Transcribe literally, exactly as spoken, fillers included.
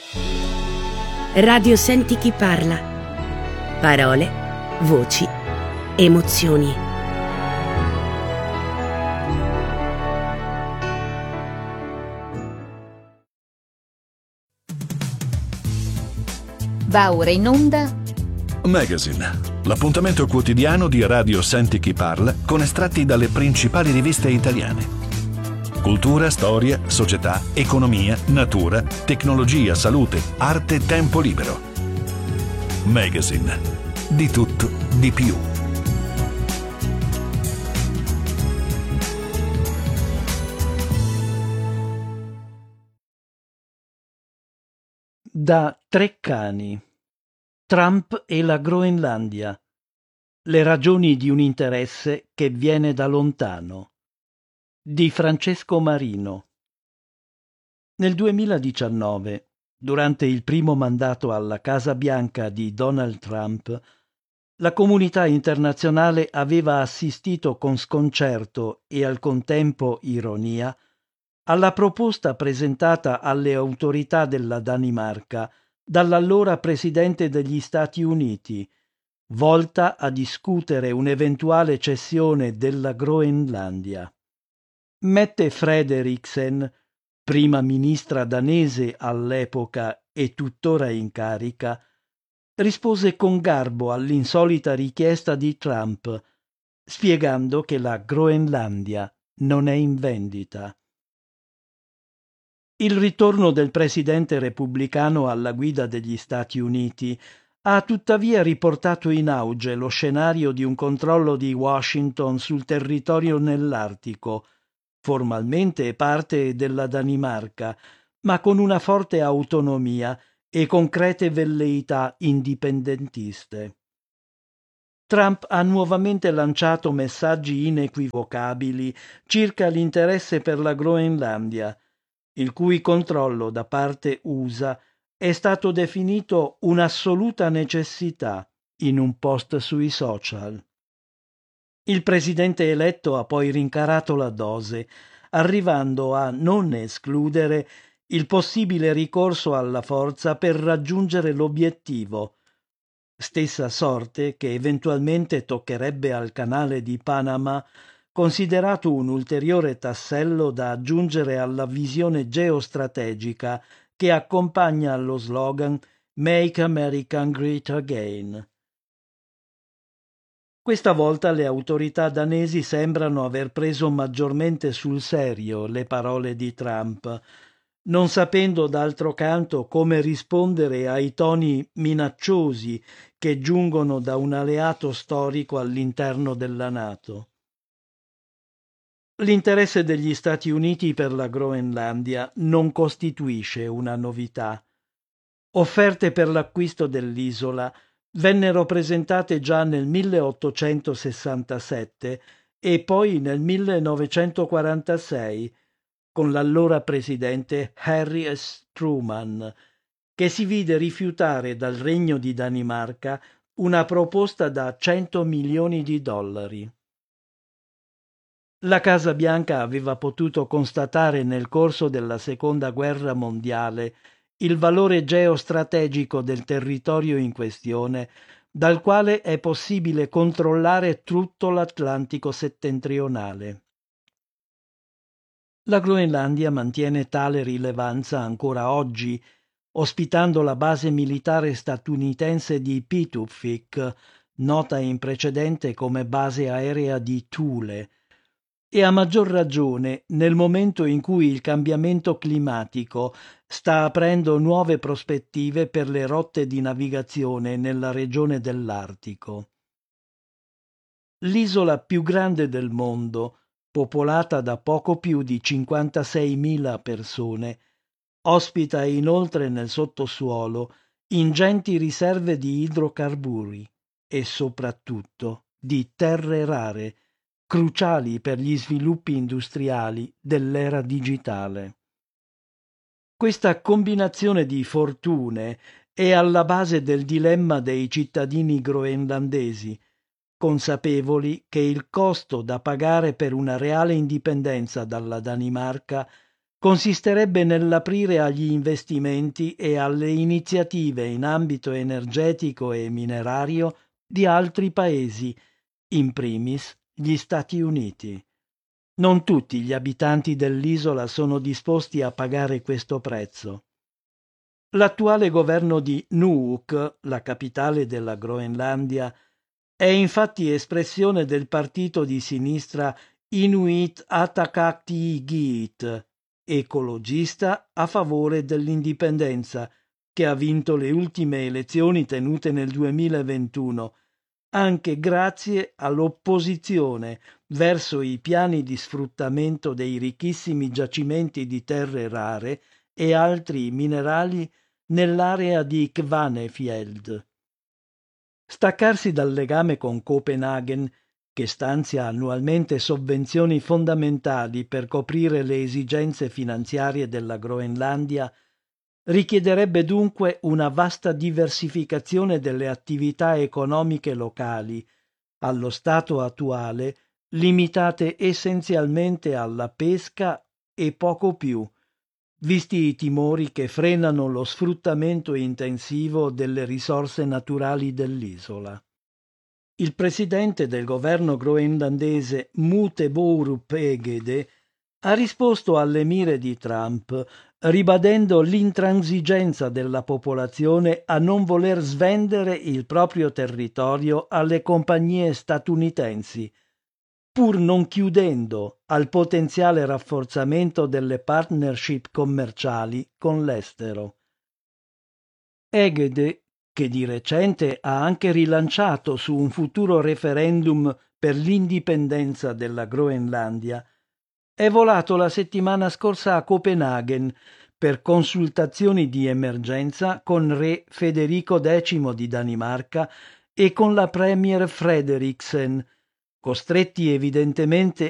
Radio Senti chi parla. Parole, voci, emozioni. Va ora in onda Magazine, l'appuntamento quotidiano di Radio Senti chi parla con estratti dalle principali riviste italiane. Cultura, storia, società, economia, natura, tecnologia, salute, arte, tempo libero. Magazine, di tutto, di più. Da Treccani. Trump e la Groenlandia. Le ragioni di un interesse che viene da lontano. Di Francesco Marino. Nel duemiladiciannove, durante il primo mandato alla Casa Bianca di Donald Trump, la comunità internazionale aveva assistito con sconcerto e al contempo ironia alla proposta presentata alle autorità della Danimarca dall'allora presidente degli Stati Uniti, volta a discutere un'eventuale cessione della Groenlandia. Mette Frederiksen, prima ministra danese all'epoca e tuttora in carica, rispose con garbo all'insolita richiesta di Trump, spiegando che la Groenlandia non è in vendita. Il ritorno del presidente repubblicano alla guida degli Stati Uniti ha tuttavia riportato in auge lo scenario di un controllo di Washington sul territorio nell'Artico, formalmente parte della Danimarca, ma con una forte autonomia e concrete velleità indipendentiste. Trump ha nuovamente lanciato messaggi inequivocabili circa l'interesse per la Groenlandia, il cui controllo da parte U S A è stato definito un'assoluta necessità in un post sui social. Il presidente eletto ha poi rincarato la dose, arrivando a non escludere il possibile ricorso alla forza per raggiungere l'obiettivo, stessa sorte che eventualmente toccherebbe al canale di Panama, considerato un ulteriore tassello da aggiungere alla visione geostrategica che accompagna lo slogan Make America Great Again. Questa volta le autorità danesi sembrano aver preso maggiormente sul serio le parole di Trump, non sapendo d'altro canto come rispondere ai toni minacciosi che giungono da un alleato storico all'interno della NATO. L'interesse degli Stati Uniti per la Groenlandia non costituisce una novità. Offerte per l'acquisto dell'isola vennero presentate già nel milleottocentosessantasette e poi nel millenovecentoquarantasei con l'allora presidente Harry S. Truman, che si vide rifiutare dal Regno di Danimarca una proposta da cento milioni di dollari. La Casa Bianca aveva potuto constatare nel corso della Seconda Guerra Mondiale il valore geostrategico del territorio in questione, dal quale è possibile controllare tutto l'Atlantico settentrionale. La Groenlandia mantiene tale rilevanza ancora oggi, ospitando la base militare statunitense di Pituffik, nota in precedente come base aerea di Thule, e a maggior ragione nel momento in cui il cambiamento climatico sta aprendo nuove prospettive per le rotte di navigazione nella regione dell'Artico. L'isola più grande del mondo, popolata da poco più di cinquantaseimila persone, ospita inoltre nel sottosuolo ingenti riserve di idrocarburi e soprattutto di terre rare, cruciali per gli sviluppi industriali dell'era digitale. Questa combinazione di fortune è alla base del dilemma dei cittadini groenlandesi, consapevoli che il costo da pagare per una reale indipendenza dalla Danimarca consisterebbe nell'aprire agli investimenti e alle iniziative in ambito energetico e minerario di altri paesi, in primis gli Stati Uniti. Non tutti gli abitanti dell'isola sono disposti a pagare questo prezzo. L'attuale governo di Nuuk, la capitale della Groenlandia, è infatti espressione del partito di sinistra Inuit Ataqatigiit, ecologista a favore dell'indipendenza, che ha vinto le ultime elezioni tenute nel duemilaventuno, anche grazie all'opposizione verso i piani di sfruttamento dei ricchissimi giacimenti di terre rare e altri minerali nell'area di Kvanefjeld. Staccarsi dal legame con Copenaghen, che stanzia annualmente sovvenzioni fondamentali per coprire le esigenze finanziarie della Groenlandia, richiederebbe dunque una vasta diversificazione delle attività economiche locali, allo stato attuale limitate essenzialmente alla pesca e poco più, visti i timori che frenano lo sfruttamento intensivo delle risorse naturali dell'isola. Il presidente del governo groenlandese Mute Borup Egede ha risposto alle mire di Trump, ribadendo l'intransigenza della popolazione a non voler svendere il proprio territorio alle compagnie statunitensi, pur non chiudendo al potenziale rafforzamento delle partnership commerciali con l'estero. Egede, che di recente ha anche rilanciato su un futuro referendum per l'indipendenza della Groenlandia, è volato la settimana scorsa a Copenaghen per consultazioni di emergenza con re Federico decimo di Danimarca e con la premier Frederiksen, costretti evidentemente